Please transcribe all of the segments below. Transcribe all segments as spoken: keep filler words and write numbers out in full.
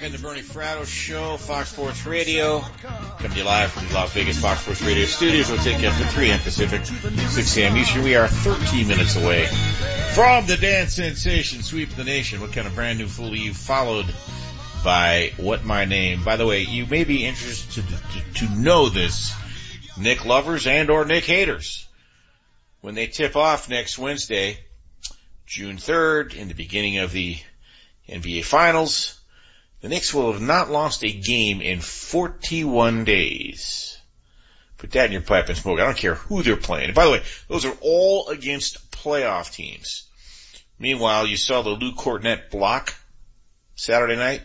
and the Bernie Fratto Show, Fox Sports Radio. Coming to you live from the Las Vegas Fox Sports Radio studios. We'll take you up to three a.m. Pacific, six a.m. Eastern. We are thirteen minutes away from the dance sensation sweep the nation. What kind of brand new fool are you? Followed by What My Name. By the way, you may be interested to, to, to know this, Nick lovers and or Nick haters. When they tip off next Wednesday, June third, in the beginning of the N B A Finals, the Knicks will have not lost a game in forty-one days. Put that in your pipe and smoke. I don't care who they're playing. And by the way, those are all against playoff teams. Meanwhile, you saw the Lou Kortnet block Saturday night.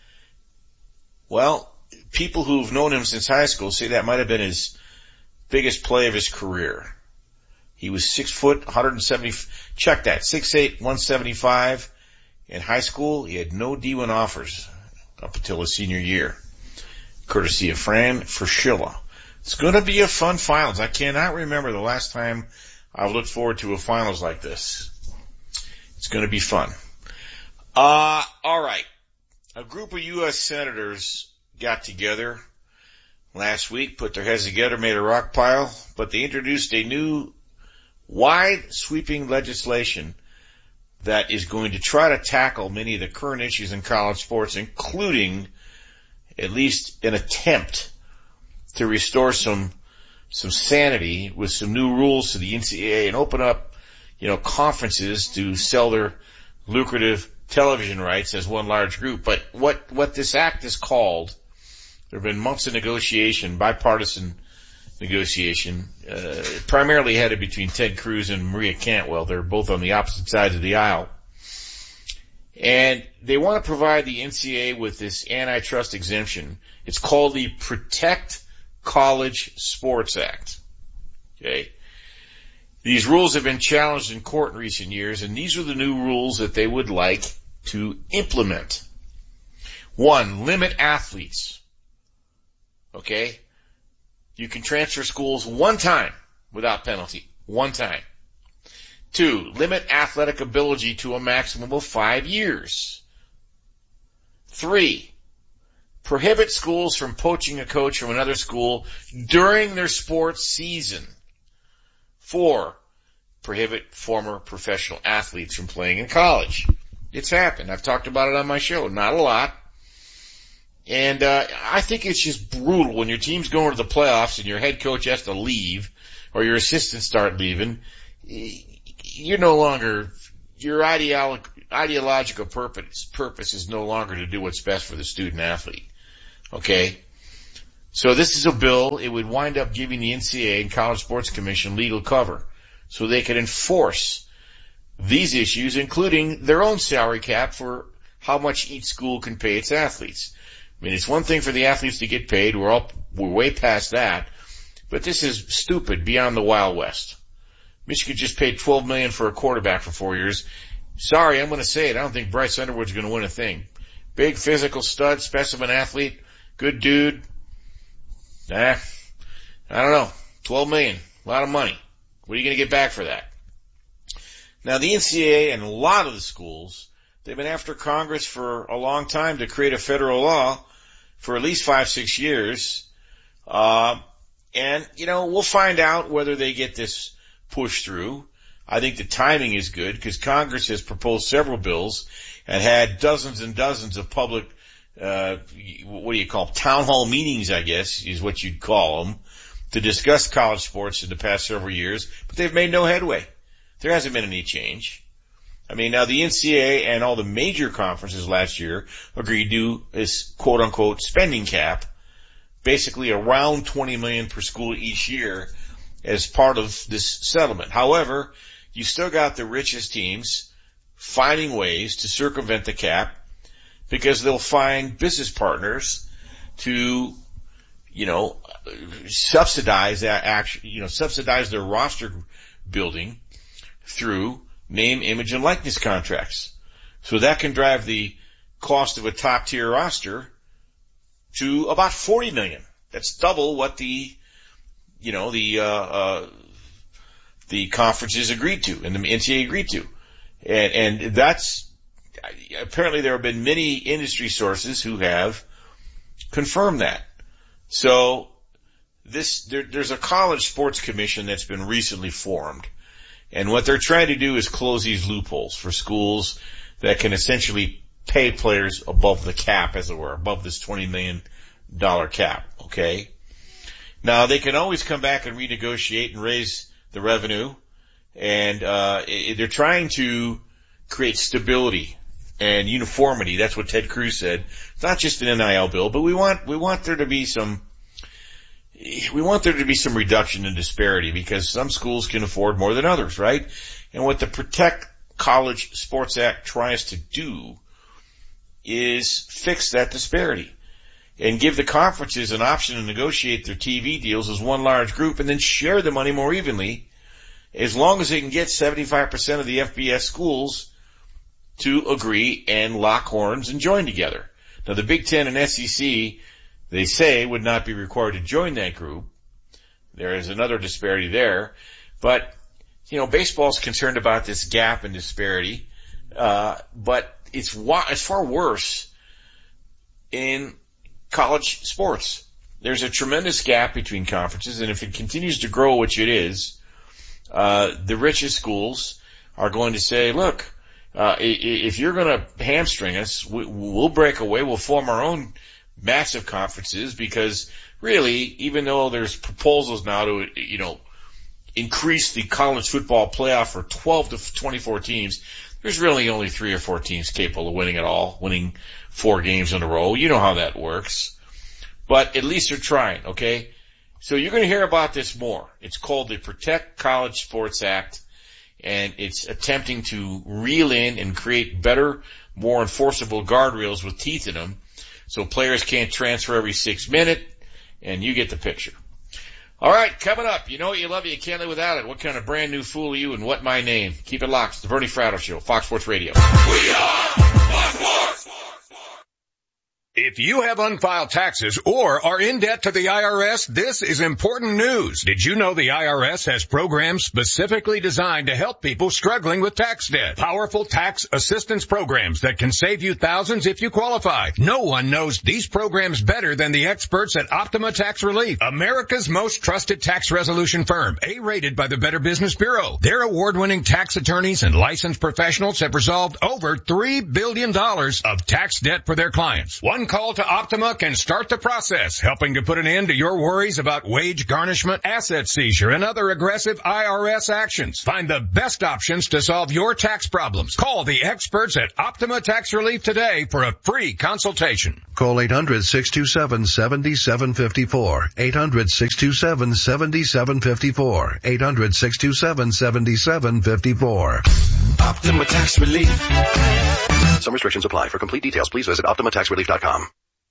Well, people who've known him since high school say that might have been his biggest play of his career. He was six foot, one hundred seventy, check that, six eight, one seventy-five. In high school, he had no D one offers up until his senior year, courtesy of Fran Fraschilla. It's going to be a fun finals. I cannot remember the last time I've looked forward to a finals like this. It's going to be fun. Uh, all right. A group of U S senators got together last week, put their heads together, made a rock pile, but they introduced a new wide sweeping legislation that is going to try to tackle many of the current issues in college sports, including at least an attempt to restore some some sanity with some new rules to the N C double A and open up, you know, conferences to sell their lucrative television rights as one large group. But what what this act is called, there have been months of negotiation, bipartisan negotiation, uh, primarily headed between Ted Cruz and Maria Cantwell. They're both on the opposite sides of the aisle. And they want to provide the N C double A with this antitrust exemption. It's called the Protect College Sports Act. Okay. These rules have been challenged in court in recent years, and these are the new rules that they would like to implement. One, limit athletes. Okay. You can transfer schools one time without penalty. One time. Two, limit athletic ability to a maximum of five years. Three, prohibit schools from poaching a coach from another school during their sports season. Four, prohibit former professional athletes from playing in college. It's happened. I've talked about it on my show. Not a lot. And uh I think it's just brutal when your team's going to the playoffs and your head coach has to leave or your assistants start leaving. You're no longer, your ideolo- ideological purpose, purpose is no longer to do what's best for the student athlete. Okay? So this is a bill. It would wind up giving the N C double A and College Sports Commission legal cover so they could enforce these issues, including their own salary cap for how much each school can pay its athletes. I mean, it's one thing for the athletes to get paid. We're all, we're way past that. But this is stupid beyond the Wild West. Michigan just paid twelve million dollars for a quarterback for four years. Sorry, I'm going to say it. I don't think Bryce Underwood's going to win a thing. Big physical stud, specimen athlete, good dude. Nah, I don't know. twelve million dollars, a lot of money. What are you going to get back for that? Now, the N C double A and a lot of the schools, they've been after Congress for a long time to create a federal law for at least five, six years. Uh, and, you know, we'll find out whether they get this pushed through. I think the timing is good because Congress has proposed several bills and had dozens and dozens of public, uh, what do you call them? Town hall meetings, I guess, is what you'd call them, to discuss college sports in the past several years, but they've made no headway. There hasn't been any change. I mean, now the N C double A and all the major conferences last year agreed to this quote-unquote spending cap, basically around twenty million dollars per school each year as part of this settlement. However, you still got the richest teams finding ways to circumvent the cap because they'll find business partners to, you know, subsidize that action, you know, subsidize their roster building through name, image, and likeness contracts. So that can drive the cost of a top-tier roster to about forty million dollars. That's double what the, you know, the, uh, uh, the conferences agreed to and the N C double A agreed to. And, and that's, apparently there have been many industry sources who have confirmed that. So this, there, there's a college sports commission that's been recently formed. And what they're trying to do is close these loopholes for schools that can essentially pay players above the cap, as it were, above this twenty million dollars cap, okay? Now, they can always come back and renegotiate and raise the revenue, and uh it, they're trying to create stability and uniformity. That's what Ted Cruz said. It's not just an N I L bill, but we want we want there to be some we want there to be some reduction in disparity, because some schools can afford more than others, right? And what the Protect College Sports Act tries to do is fix that disparity and give the conferences an option to negotiate their T V deals as one large group and then share the money more evenly, as long as they can get seventy-five percent of the F B S schools to agree and lock horns and join together. Now, the Big Ten and S E C, they say, would not be required to join that group. There is another disparity there. But, you know, baseball's concerned about this gap and disparity, uh, but it's, wa- it's far worse in college sports. There's a tremendous gap between conferences, and if it continues to grow, which it is, uh, the richest schools are going to say, look, uh, if you're going to hamstring us, we'll break away, we'll form our own massive conferences, because really, even though there's proposals now to, you know, increase the college football playoff for twelve to twenty-four teams, there's really only three or four teams capable of winning it all, winning four games in a row. You know how that works. But at least they're trying, okay? So you're going to hear about this more. It's called the Protect College Sports Act, and it's attempting to reel in and create better, more enforceable guardrails with teeth in them, so players can't transfer every six minutes, and you get the picture. All right, coming up, you know what you love it, you can't live without it. What kind of brand new fool are you, and what my name? Keep it locked. It's the Bernie Fratto Show, Fox Sports Radio. We are Fox Sports. If you have unfiled taxes or are in debt to the I R S, this is important news. Did you know the I R S has programs specifically designed to help people struggling with tax debt? Powerful tax assistance programs that can save you thousands if you qualify. No one knows these programs better than the experts at Optima Tax Relief, America's most trusted tax resolution firm, A-rated by the Better Business Bureau. Their award-winning tax attorneys and licensed professionals have resolved over three billion dollars of tax debt for their clients. One call to Optima can start the process, helping to put an end to your worries about wage garnishment, asset seizure, and other aggressive I R S actions. Find the best options to solve your tax problems. Call the experts at Optima Tax Relief today for a free consultation. Call eight hundred, six two seven, seven seven five four. eight hundred, six two seven, seven seven five four. eight hundred, six two seven, seven seven five four. Optima Tax Relief. Some restrictions apply. For complete details, please visit optima tax relief dot com.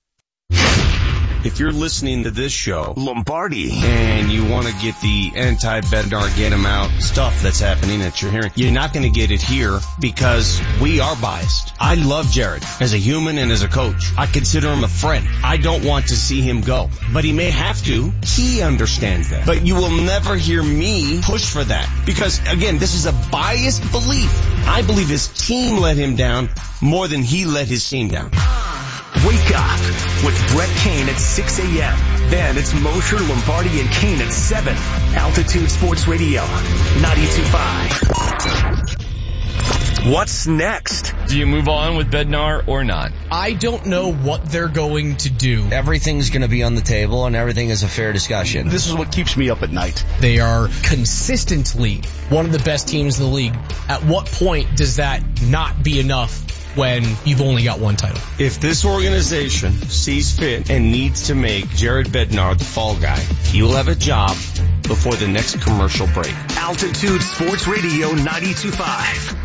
If you're listening to this show, Lombardi, and you want to get the anti-Bednar, get him out stuff that's happening that you're hearing, you're not going to get it here because we are biased. I love Jared as a human and as a coach. I consider him a friend. I don't want to see him go, but he may have to. He understands that. But you will never hear me push for that because, again, this is a biased belief. I believe his team let him down more than he let his team down. Wake up with Brett Kane at six a.m. Then it's Mosher, Lombardi, and Kane at seven. Altitude Sports Radio, ninety-two point five. What's next? Do you move on with Bednar or not? I don't know what they're going to do. Everything's going to be on the table and everything is a fair discussion. This is what keeps me up at night. They are consistently one of the best teams in the league. At what point does that not be enough when you've only got one title? If this organization sees fit and needs to make Jared Bednar the fall guy, he will have a job before the next commercial break. Altitude Sports Radio ninety-two point five.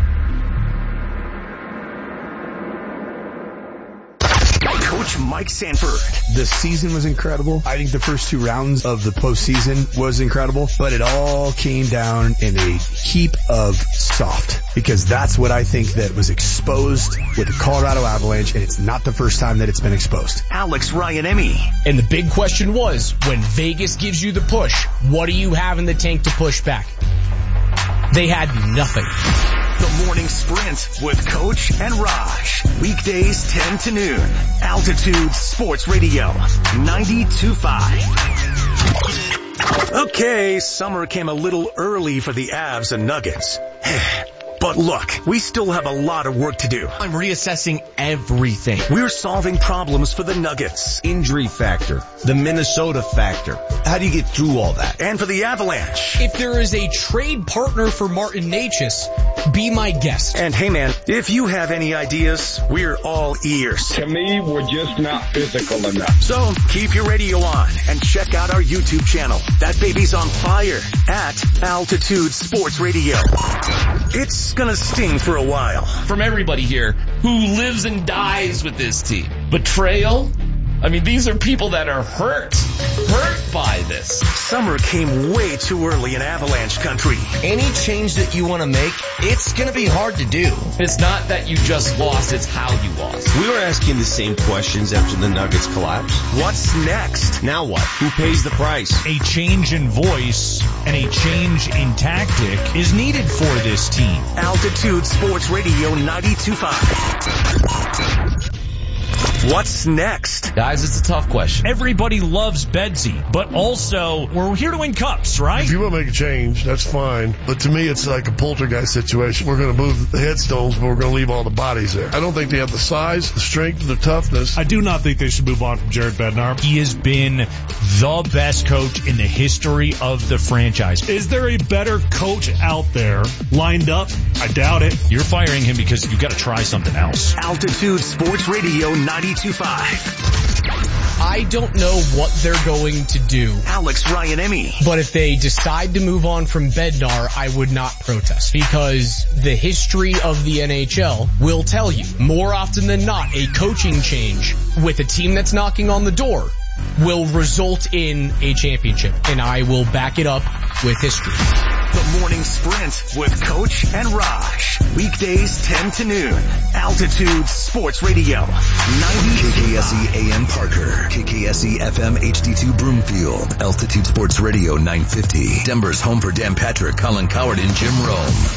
Coach Mike Sanford. The season was incredible. I think the first two rounds of the postseason was incredible, but it all came down in a heap of soft because that's what I think that was exposed with the Colorado Avalanche, and it's not the first time that it's been exposed. Alex Ryan-Emmy. And the big question was, when Vegas gives you the push, what do you have in the tank to push back? They had nothing. The The Morning Sprint with Coach and Raj. Weekdays ten to noon. Altitude Sports Radio ninety-two point five. Okay, summer came a little early for the Avs and Nuggets. But look, we still have a lot of work to do. I'm reassessing everything. We're solving problems for the Nuggets. Injury factor, the Minnesota factor. How do you get through all that? And for the Avalanche. If there is a trade partner for Martin Necas, be my guest. And hey man, if you have any ideas, we're all ears. To me, we're just not physical enough. So keep your radio on and check out our YouTube channel. That baby's on fire at Altitude Sports Radio. It's gonna sting for a while. From everybody here who lives and dies with this team. Betrayal? I mean, these are people that are hurt, hurt by this. Summer came way too early in Avalanche country. Any change that you want to make, it's going to be hard to do. It's not that you just lost, it's how you lost. We were asking the same questions after the Nuggets collapse. What's next? Now what? Who pays the price? A change in voice and a change in tactic is needed for this team. Altitude Sports Radio ninety-two point five. What's next? Guys, it's a tough question. Everybody loves Bedsy, but also we're here to win cups, right? If you want to make a change, that's fine. But to me, it's like a poltergeist situation. We're going to move the headstones, but we're going to leave all the bodies there. I don't think they have the size, the strength, the toughness. I do not think they should move on from Jared Bednar. He has been the best coach in the history of the franchise. Is there a better coach out there lined up? I doubt it. You're firing him because you've got to try something else. Altitude Sports Radio ninety-two point five. I don't know what they're going to do. Alex Ryan-Emmy. But if they decide to move on from Bednar, I would not protest. Because the history of the N H L will tell you, more often than not, a coaching change with a team that's knocking on the door will result in a championship. And I will back it up with history. The Morning Sprint with Coach and Raj. Weekdays ten to noon. Altitude Sports Radio ninety. K K S E A M Parker. K K S E F M H D two Broomfield. Altitude Sports Radio nine fifty. Denver's home for Dan Patrick, Colin Coward, and Jim Rome.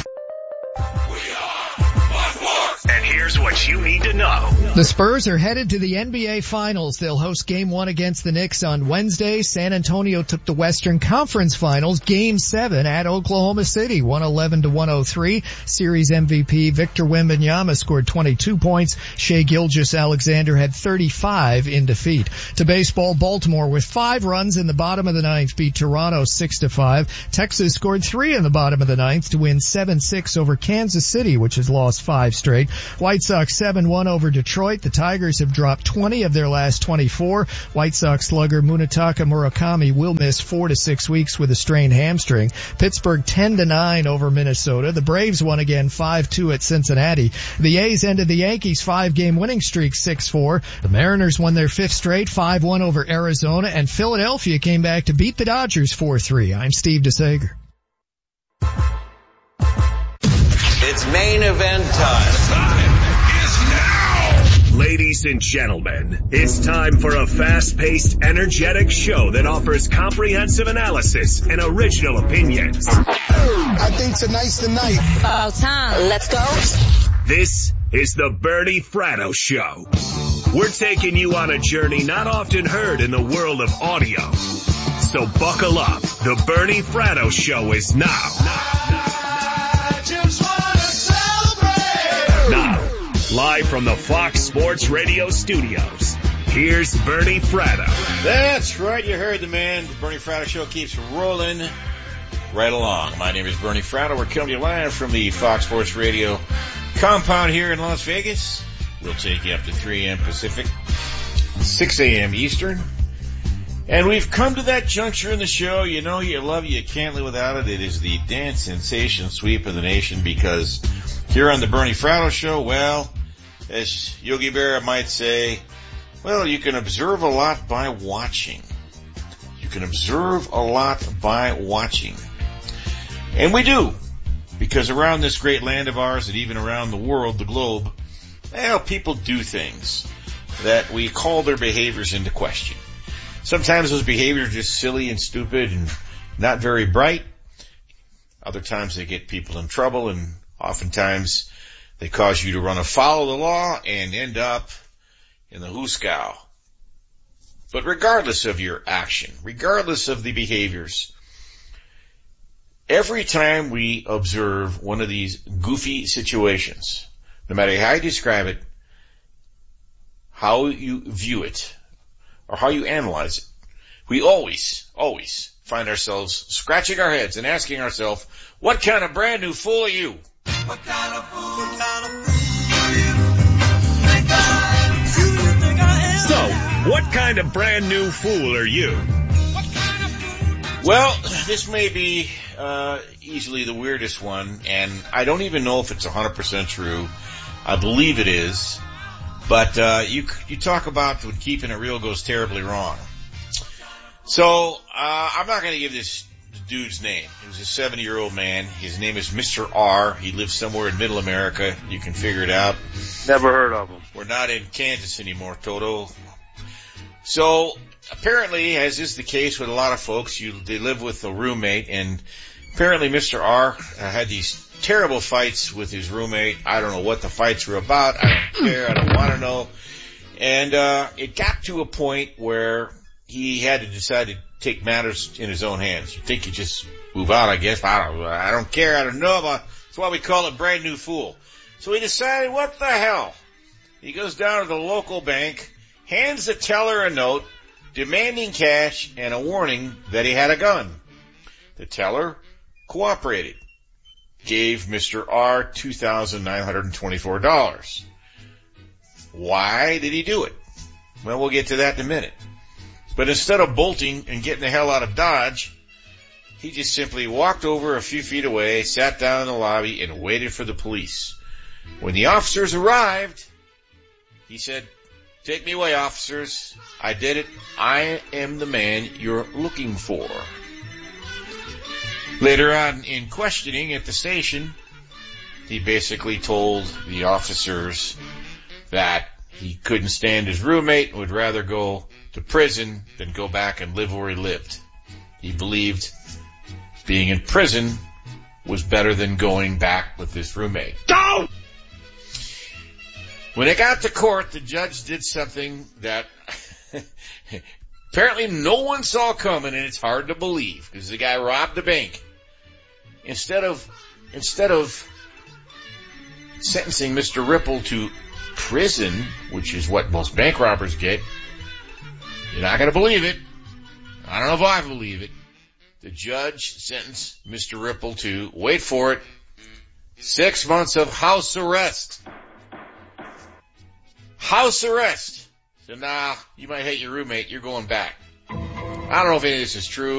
And here's what you need to know. The Spurs are headed to the N B A Finals. They'll host Game one against the Knicks on Wednesday. San Antonio took the Western Conference Finals, Game seven at Oklahoma City, one eleven to one oh three. Series M V P Victor Wembanyama scored twenty-two points. Shai Gilgeous-Alexander had thirty-five in defeat. To baseball, Baltimore with five runs in the bottom of the ninth beat Toronto six to five. Texas scored three in the bottom of the ninth to win seven six over Kansas City, which has lost five straight. White Sox seven one over Detroit. The Tigers have dropped twenty of their last twenty-four. White Sox slugger Munetaka Murakami will miss four to six weeks with a strained hamstring. Pittsburgh ten to nine over Minnesota. The Braves won again five two at Cincinnati. The A's ended the Yankees five-game winning streak six four. The Mariners won their fifth straight five one over Arizona, and Philadelphia came back to beat the Dodgers four three. I'm Steve DeSager. It's main event time. The time is now! Ladies and gentlemen, it's time for a fast-paced, energetic show that offers comprehensive analysis and original opinions. I think tonight's the night. About time. Let's go. This is the Bernie Fratto Show. We're taking you on a journey not often heard in the world of audio. So buckle up. The Bernie Fratto Show is now. I just wanna celebrate. Now, live from the Fox Sports Radio studios, here's Bernie Fratto. That's right, you heard the man. The Bernie Fratto Show keeps rolling right along. My name is Bernie Fratto. We're coming to you live from the Fox Sports Radio compound here in Las Vegas. We'll take you up to three a.m. Pacific, six a.m. Eastern. And we've come to that juncture in the show. You know you love it, you can't live without it. It is the dance sensation sweep of the nation, because here on the Bernie Fratto Show, well, as Yogi Berra might say, well, you can observe a lot by watching. You can observe a lot by watching. And we do, because around this great land of ours, and even around the world, the globe, well, people do things that we call their behaviors into question. Sometimes those behaviors are just silly and stupid and not very bright. Other times they get people in trouble, and Oftentimes, they cause you to run afoul of the law and end up in the hooskow. But regardless of your action, regardless of the behaviors, every time we observe one of these goofy situations, no matter how you describe it, how you view it, or how you analyze it, we always, always find ourselves scratching our heads and asking ourselves, what kind of brand new fool are you? What kind of fool, what kind of fool are you? Think I, do you think I am? So, what kind of brand new fool are you? Well, this may be uh easily the weirdest one, and I don't even know if it's one hundred percent true. I believe it is. But uh you you talk about when keeping it real goes terribly wrong. So, uh I'm not going to give this dude's name. He was a seventy-year-old man. His name is Mister R. He lives somewhere in Middle America. You can figure it out. Never heard of him. We're not in Kansas anymore, Toto. So, apparently, as is the case with a lot of folks, you they live with a roommate, and apparently Mister R uh, had these terrible fights with his roommate. I don't know what the fights were about. I don't care. I don't want to know. And uh it got to a point where he had to decide to take matters in his own hands. You think you just move out, I guess. I don't, I don't care. I don't know about. That's why we call it brand new fool. So he decided, what the hell? He goes down to the local bank, hands the teller a note, demanding cash and a warning that he had a gun. The teller cooperated, gave Mister R two thousand nine hundred twenty-four dollars. Why did he do it? Well, we'll get to that in a minute. But instead of bolting and getting the hell out of Dodge, he just simply walked over a few feet away, sat down in the lobby, and waited for the police. When the officers arrived, he said, "Take me away, officers. I did it. I am the man you're looking for." Later on in questioning at the station, he basically told the officers that he couldn't stand his roommate and would rather go to prison than go back and live where he lived. He believed being in prison was better than going back with his roommate. Go! When it got to court, the judge did something that apparently no one saw coming, and it's hard to believe because the guy robbed the bank. Instead of instead of sentencing Mister Ripple to prison, which is what most bank robbers get, you're not going to believe it. I don't know if I believe it. The judge sentenced Mister Ripple to, wait for it, six months of house arrest. House arrest. So, nah, you might hate your roommate. You're going back. I don't know if any of this is true.